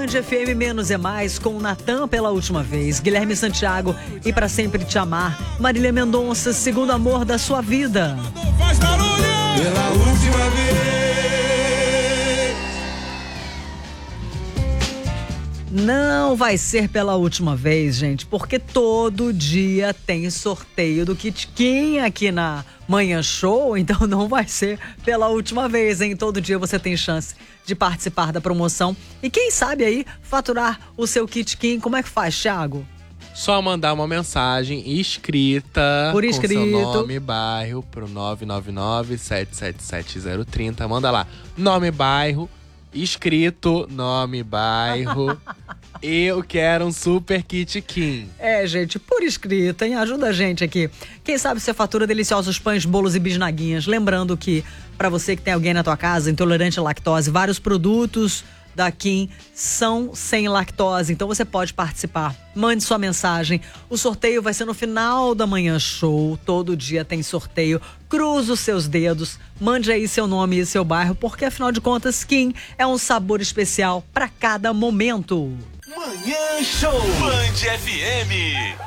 Band FM Menos é Mais com o Natan pela última vez, Guilherme Santiago e Pra Sempre Te Amar, Marília Mendonça, Segundo Amor da Sua Vida. Faz barulho! Pela última vez. Não vai ser pela última vez, gente, porque todo dia tem sorteio do Kit Kim aqui na Manhã Show, então não vai ser pela última vez, hein? Todo dia você tem chance de participar da promoção e quem sabe aí faturar o seu Kit Kim. Como é que faz, Thiago? Só mandar uma mensagem escrita por escrito, com seu nome e bairro pro 999-777-030. Manda lá, nome, bairro, escrito, nome, bairro. Eu quero um super Kit Kim. Gente, por escrito, hein? Ajuda a gente aqui. Quem sabe você fatura deliciosos pães, bolos e bisnaguinhas. Lembrando que, pra você que tem alguém na tua casa intolerante à lactose, vários produtos da Kim são sem lactose, então você pode participar. Mande sua mensagem. O sorteio vai ser no final da Manhã Show. Todo dia tem sorteio. Cruza os seus dedos. Mande aí seu nome e seu bairro, porque afinal de contas, Kim é um sabor especial para cada momento. Manhã Show Band FM.